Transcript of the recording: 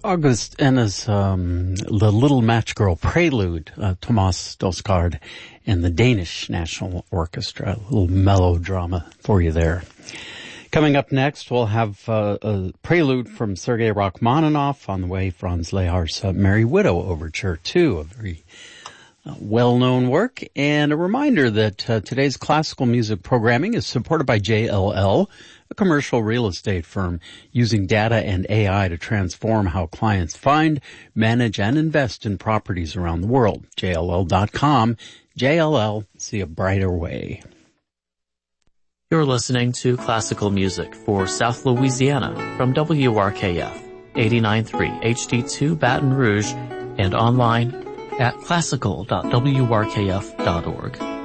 August Enna's The Little Match Girl Prelude, Thomas Dosgaard and the Danish National Orchestra. A little melodrama for you there. Coming up next, we'll have a prelude from Sergei Rachmaninoff. On the way, Franz Lehar's Merry Widow Overture, too, a very well-known work. And a reminder that today's classical music programming is supported by JLL, a commercial real estate firm using data and AI to transform how clients find, manage, and invest in properties around the world. JLL.com. JLL, see a brighter way. You're listening to classical music for South Louisiana from WRKF 89.3 HD2 Baton Rouge and online at classical.wrkf.org.